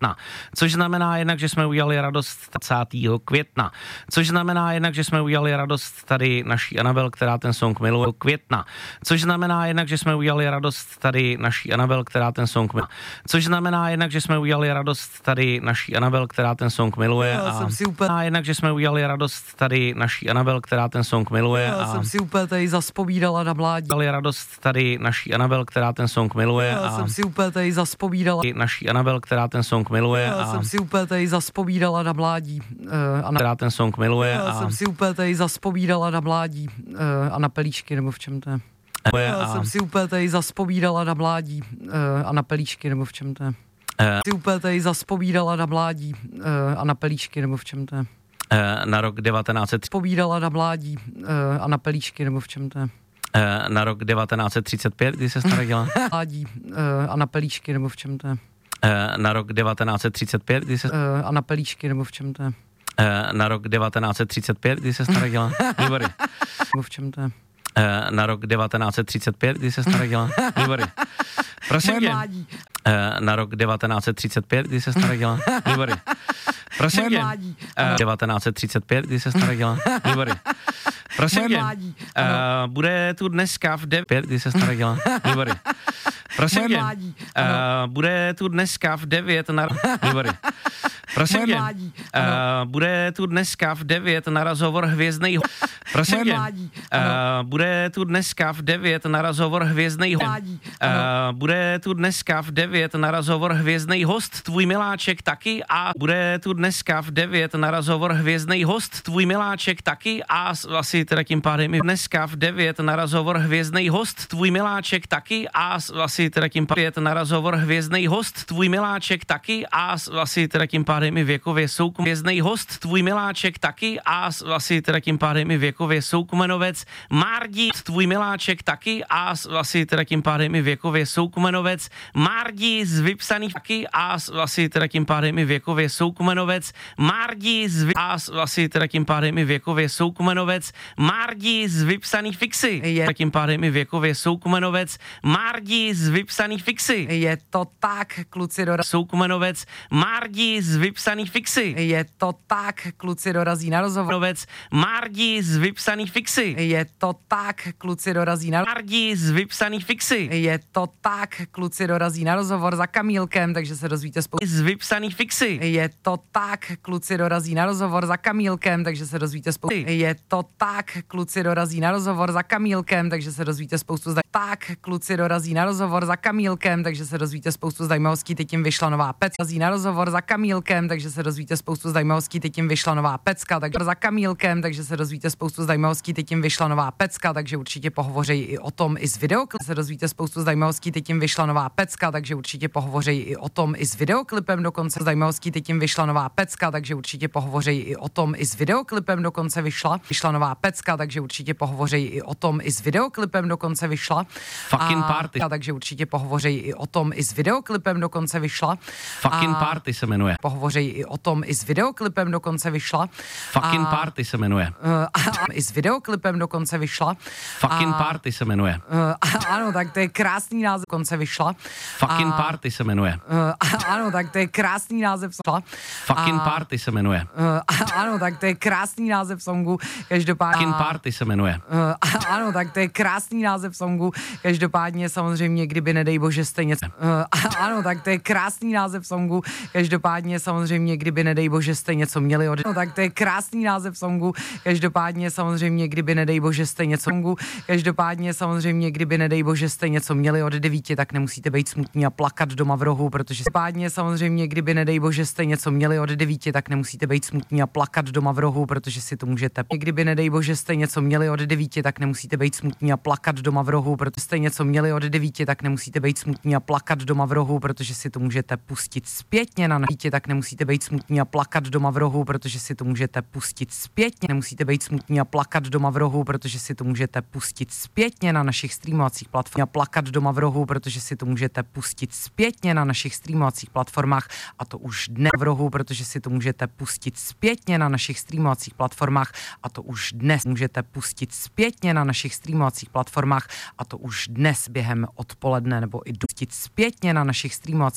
května, což znamená jednak, že jsme udělali radost 20. května, což znamená jednak, že jsme udělali radost tady naší Anabel, která ten song miluje května, což znamená jednak, že jsme udělali radost tady naší Anabel, která ten song miluje, což znamená jednak, že jsme udělali radost tady naší Anabel, která ten song miluje a jednak, že jsme udělali radost tady naší Anabel, která ten song miluje Já jsem si úplně tady zaspovídala na mládí. Udělali radost tady naší Anabel, která ten song miluje Já jsem si úplně tady zaspovídala. Naší Anabel, která ten song miluje Já jsem si úplně tady zaspovídala na mládí. Která ten song miluje Já jsem si úplně tady zaspovídala na mládí. A na pelíšky, nebo v čem to je? Já jsem si úplně tady zaspovídala na mládí. A na pelíšky, nebo v čem to je? Si úplně tady zaspovídala na mládí. A na pelíšky, nebo v čem to je? Na rok 1930 Povídala na mládí. A na pelíšky, nebo v čem to je? Na rok 1935, kdy se narodila. Mládí. A na pelíšky, nebo v čem to je? Na rok 1935, kdy se A na pelíšky, nebo v čem to je? Na rok 1935, kdy se narodila. Výbory. Nebo v čem to je? Na rok 1935, kdy se narodila. Výbory. Prosím tě. Na rok 1935, kdy se narodila. Výbory. Prosím tě. 1935, kdy se narodila. Výbory. Prosím tě. Bude tu dneska v 9, kdy se narodila. Výbory. Prosím tě. Bude tu dneska v 9 na výbory. Prosím tě. Bude tu dneska v 9 na rozhovor Hvězdnej. Prosím tě. Bude tu dneska v 9 na rozhovor Hvězdnej. Bude tu dneska v 9 na rozhovor Hvězdnej host, tvůj miláček taky a bude tu dneska v 9 na rozhovor Hvězdnej host, tvůj miláček taky a asi teda tím pádem dneska v 9 na rozhovor Hvězdnej host, tvůj miláček taky a asi teda tím pádem na rozhovor Hvězdnej host, tvůj miláček taky a asi teda tím pádem i věkově soukum Hvězdnej host, tvůj miláček taky a asi teda tím pádem i věkově soukumenovec Mardi, tvůj miláček taky a asi teda tím pádem i věkově soukumenovec Mardi z vypsaných taky a asi teda tím pádem i věkově soukumenovec Mardi z a asi teda tím pádem i věkově soukumenovec Mardi z vypsaných fixy. Je tím pádem i věkově soukumenovec Mardi z vypsaných fixy. Je to tak, kluci dorazí. Soukumenovec Mardi z vypsaných fixy. Je to tak, kluci dorazí na rozhovor. Mardi z vypsaných fixy. Je to tak, kluci dorazí na Mardi z vypsaných fixy. Je to tak, kluci dorazí na rozhovor za Kamílkem, takže se dozvíte spolu. Z vypsaných fixy. Je to tak, kluci dorazí na rozhovor za Kamílkem, takže se dozvíte spolu. Je to tak, kluci dorazí na rozhovor za Kamílkem, takže se dozvíte spoustu tak, kluci dorazí na rozhovor za Kamílkem, takže se dozvíte spoustu zajímavostí, teď jim vyšla nová pecka. Dorazí na rozhovor za Kamílkem, takže se dozvíte spoustu zajímavostí, teď jim vyšla nová pecka, takže za Kamílkem, takže se dozvíte spoustu zajímavostí, teď jim vyšla nová pecka, takže určitě pohovoří i o tom i z videoklipem. Se dozvíte spoustu zajímavostí, teď jim vyšla nová pecka, takže určitě pohovoří i o tom i s videoklipem, dokonce zajímavostí, teď jim vyšla nová pecka, takže určitě pohovoří i o tom i s videoklipem, dokonce vyšla nová pecka, takže určitě pohovoří i o tom i s videoklipem, dokonce vyšla. Fucking party. Takže určitě pohovoří i o tom i s videoklipem, dokonce vyšla. Fucking party se jmenuje. Pohovoří i o tom i s videoklipem, dokonce vyšla. Fucking party se jmenuje. I s videoklipem dokonce vyšla. Fucking party se jmenuje. Ano, tak to je krásný název, dokonce vyšla. Fucking party se jmenuje. Ano, tak to je krásný název songu. Fucking party se jmenuje. Ano, tak to je krásný název songu. Každopádně Fucking party se jmenuje. Ano, tak to je krásný název songu. Každopádně samozřejmě, kdyby nedej bože jste něco. Ano, tak to je krásný název songu. Každopádně samozřejmě, kdyby nedej bože jste něco měli od. No, tak to je krásný název songu. Každopádně samozřejmě, kdyby nedej bože jste něco songu. Každopádně samozřejmě, kdyby nedej bože jste něco měli od 9, tak nemusíte být smutní a plakat doma v rohu, protože každopádně samozřejmě, kdyby nedej bože jste něco měli od 9, tak nemusíte být smutní a plakat doma v rohu, protože si to můžete. Kdyby nedej bože jste něco měli od 9, tak nemusíte být smutní a plakat doma v rohu, protože jste něco měli od 9, tak nemusíte být smutní a plakat doma v rohu, protože si to můžete pustit zpětně na dítě, tak nemusíte být smutní a plakat doma v rohu, protože si to můžete pustit zpětně. Nemusíte být smutní a plakat doma v rohu, protože si to můžete pustit zpětně na našich streamovacích platformách. A plakat doma v rohu, protože si to můžete pustit zpětně na našich streamovacích platformách, a to už dnes v rohu, protože si to můžete pustit zpětně na našich streamovacích platformách, a to už dnes můžete pustit zpětně na našich streamovacích platformách, a to už dnes během odpoledne nebo i pustit zpětně na našich streamovacích